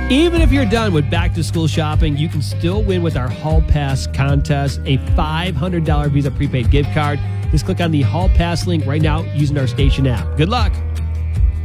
Even if you're done with back-to-school shopping, you can still win with our Hall Pass contest, a $500 Visa prepaid gift card. Just click on the Hall Pass link right now using our station app. Good luck.